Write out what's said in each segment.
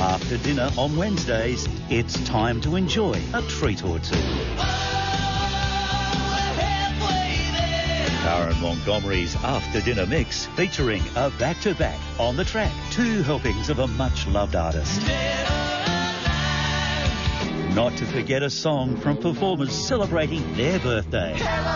After dinner on Wednesdays, it's time to enjoy a treat or two. Karen Montgomery's After Dinner Mix, featuring a back-to-back on the track, 2 helpings of a much-loved artist. Not to forget a song from performers celebrating their birthday.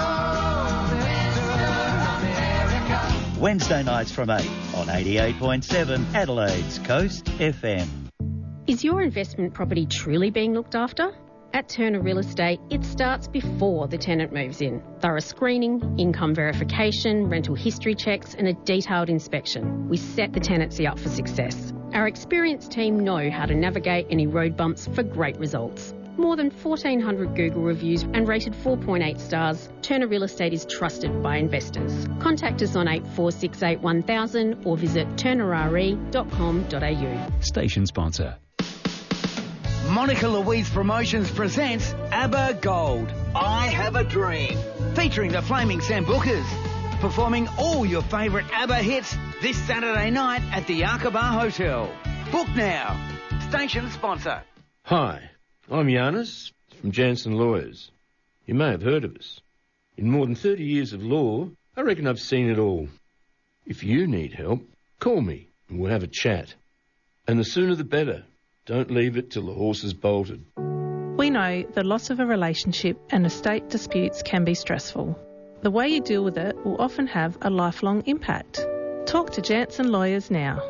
Wednesday nights from 8 on 88.7 Adelaide's Coast FM. Is your investment property truly being looked after? At Turner Real Estate, it starts before the tenant moves in. Thorough screening, income verification, rental history checks and a detailed inspection. We set the tenancy up for success. Our experienced team know how to navigate any road bumps for great results. More than 1,400 Google reviews and rated 4.8 stars, Turner Real Estate is trusted by investors. Contact us on 8468 1000 or visit turnerre.com.au. Station sponsor. Monica Louise Promotions presents ABBA Gold, I Have a Dream, featuring the Flaming Sambucas, performing all your favourite ABBA hits this Saturday night at the Aqaba Hotel. Book now. Station sponsor. Hi, I'm Giannis from Jansen Lawyers. You may have heard of us. In more than 30 years of law, I reckon I've seen it all. If you need help, call me and we'll have a chat. And the sooner the better. Don't leave it till the horse is bolted. We know the loss of a relationship and estate disputes can be stressful. The way you deal with it will often have a lifelong impact. Talk to Jansen Lawyers now.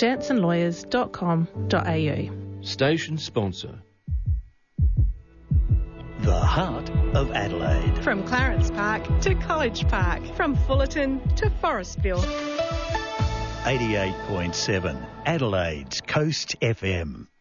jansenlawyers.com.au. Station sponsor. The heart of Adelaide. From Clarence Park to College Park. From Fullerton to Forestville. 88.7 Adelaide's Coast FM.